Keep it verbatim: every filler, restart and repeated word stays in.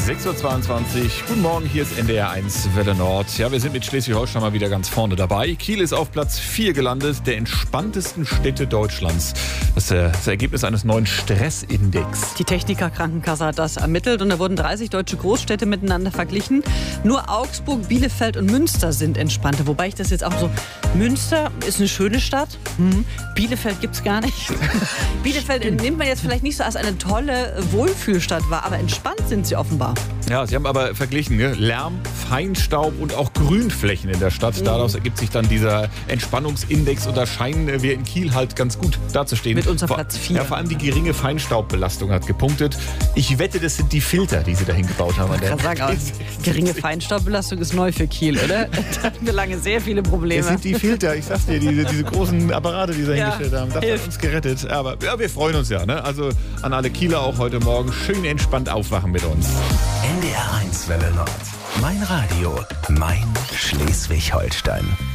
sechs Uhr zweiundzwanzig. Guten Morgen, hier ist N D R eins Welle Nord. Ja, wir sind mit Schleswig-Holstein mal wieder ganz vorne dabei. Kiel ist auf Platz vier gelandet, der entspanntesten Städte Deutschlands. Das ist das Ergebnis eines neuen Stressindex. Die Techniker Krankenkasse hat das ermittelt und da wurden dreißig deutsche Großstädte miteinander verglichen. Nur Augsburg, Bielefeld und Münster sind entspannter. Wobei ich das jetzt auch so... Münster ist eine schöne Stadt. Hm. Bielefeld gibt es gar nicht. Bielefeld nimmt man jetzt vielleicht nicht so als eine tolle Wohlfühlstadt wahr, aber entspannt sind sie offenbar. Ja, sie haben aber verglichen, ne? Lärm, Feinstaub und auch Grünflächen in der Stadt. Mhm. Daraus ergibt sich dann dieser Entspannungsindex und da scheinen wir in Kiel halt ganz gut dazustehen. Mit unserem Platz vier. Ja, vor allem die geringe Feinstaubbelastung hat gepunktet. Ich wette, das sind die Filter, die sie dahin gebaut haben. Ich kann sagen, aber geringe Feinstaubbelastung ist neu für Kiel, oder? Da hatten wir lange sehr viele Probleme. Das sind die Filter, ich sag's dir, diese, diese großen Apparate, die sie ja, hingestellt haben. Das hilft. Hat uns gerettet. Aber ja, wir freuen uns ja. Ne? Also an alle Kieler auch heute Morgen schön entspannt aufwachen mit uns. N D R eins Welle Nord. Mein Radio, mein Schleswig-Holstein.